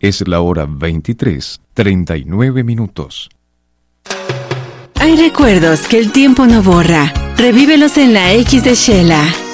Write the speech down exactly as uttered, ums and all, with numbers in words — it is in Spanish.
Es la hora veintitrés, treinta y nueve minutos. Hay recuerdos que el tiempo no borra. Revívelos en la X de Shela.